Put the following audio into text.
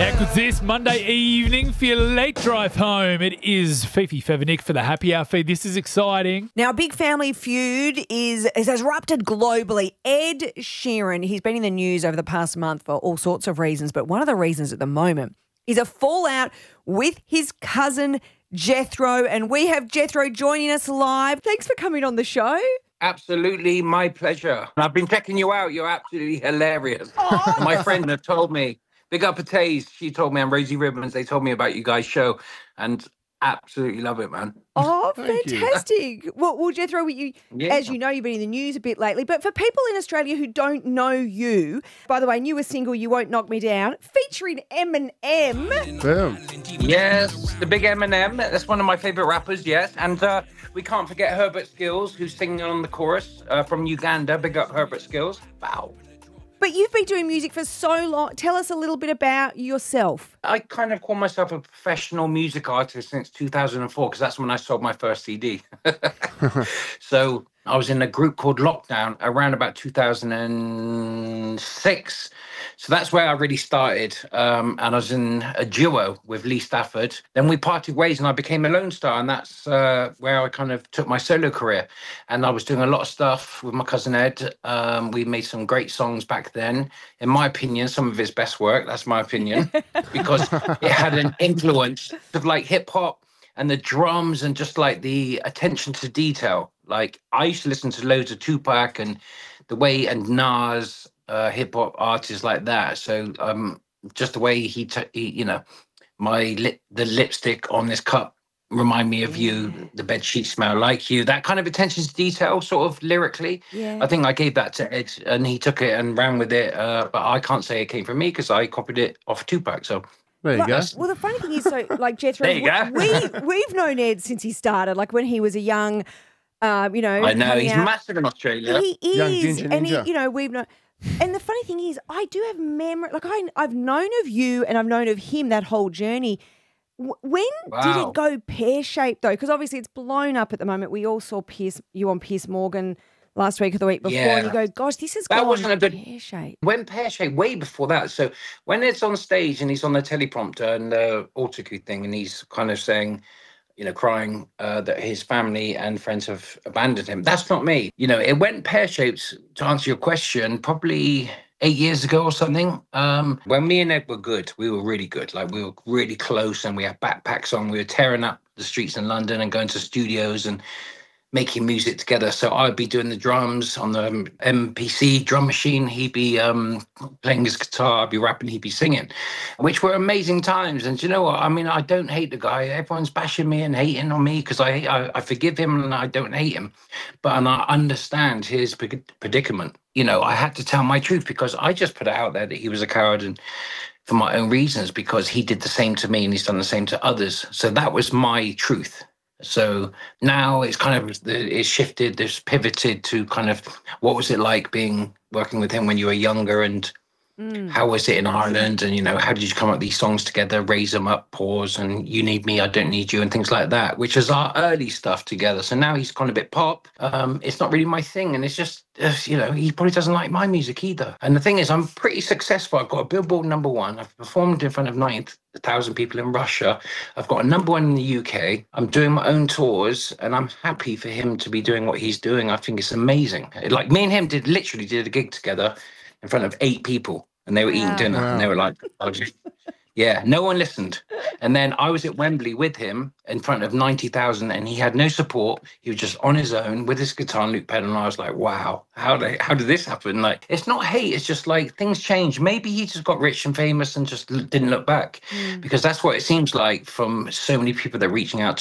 How good's this? Monday evening for your late drive home. It is Fifi Fevernick for the Happy Hour feed. This is exciting. Now, a big family feud has erupted globally. Ed Sheeran, he's been in the news over the past month for all sorts of reasons, but one of the reasons at the moment is a fallout with his cousin Jethro, and we have Jethro joining us live. Thanks for coming on the show. Absolutely, my pleasure. I've been checking you out. You're absolutely hilarious. Oh. My friend have told me, big up Taze, she told me, and Rosie Ribbons, they told me about you guys' show, and absolutely love it, man. Oh, fantastic. Well, Jethro, as you know, you've been in the news a bit lately, but for people in Australia who don't know you, by the way, newest single, You Won't Knock Me Down, featuring Eminem. Boom. Yes, the big Eminem. That's one of my favourite rappers, yes. And we can't forget Herbert Skills, who's singing on the chorus from Uganda. Big up Herbert Skills. Wow. But you've been doing music for so long. Tell us a little bit about yourself. I kind of call myself a professional music artist since 2004 because that's when I sold my first CD. So I was in a group called Lockdown around about 2006. So that's where I really started. And I was in a duo with Lee Stafford. Then we parted ways and I became a Lone Star. And that's where I kind of took my solo career. And I was doing a lot of stuff with my cousin Ed. We made some great songs back then. In my opinion, some of his best work. That's my opinion. Because it had an influence of like hip hop and the drums and just like the attention to detail. Like I used to listen to loads of Tupac and the way and Nas, hip hop artists like that. So just the way the lipstick on this cup remind me of you, the bed sheets smell like you, that kind of attention to detail sort of lyrically. Yeah. I think I gave that to Ed and he took it and ran with it. But I can't say it came from me because I copied it off Tupac. So there you go. Well, the funny thing is, so like Jethro, we've known Ed since he started, like when he was a young, I know, he's massive in Australia. He is. Young Ginger Ninja. And we've known. And the funny thing is, I do have memory. Like I've known of you and I've known of him that whole journey. When did it go pear-shaped, though? Because obviously it's blown up at the moment. We all saw you on Piers Morgan last week or the week before, and you go, gosh, this is wasn't a good pear-shaped. Went pear-shaped way before that. So when it's on stage and he's on the teleprompter and the autocue thing, and he's kind of saying, crying that his family and friends have abandoned him. That's not me. It went pear-shaped, to answer your question, probably 8 years ago or something. When me and Ed were good, we were really good. Like we were really close and we had backpacks on. We were tearing up the streets in London and going to studios and making music together. So I'd be doing the drums on the MPC drum machine. He'd be playing his guitar. I'd be rapping. He'd be singing, which were amazing times. And do you know what? I mean, I don't hate the guy. Everyone's bashing me and hating on me because I forgive him and I don't hate him. And I understand his predicament. I had to tell my truth because I just put it out there that he was a coward and for my own reasons because he did the same to me and he's done the same to others. So that was my truth. So now it's kind of, it's shifted, it's pivoted to kind of what was it like working with him when you were younger and how was it in Ireland and, how did you come up with these songs together, Raise 'Em Up, Pause and You Need Me, I Don't Need You and things like that, which is our early stuff together. So now he's gone a bit pop. It's not really my thing and it's just, he probably doesn't like my music either. And the thing is, I'm pretty successful. I've got a Billboard #1. I've performed in front of 90,000 people in Russia. I've got a #1 in the UK. I'm doing my own tours and I'm happy for him to be doing what he's doing. I think it's amazing. Like me and him literally did a gig together in front of 8 people. And they were eating dinner and they were like, yeah, no one listened. And then I was at Wembley with him in front of 90,000 and he had no support. He was just on his own with his guitar and Luke pedal. And I was like, wow, how did this happen? Like, it's not hate. It's just like things change. Maybe he just got rich and famous and just didn't look back because that's what it seems like from so many people that are reaching out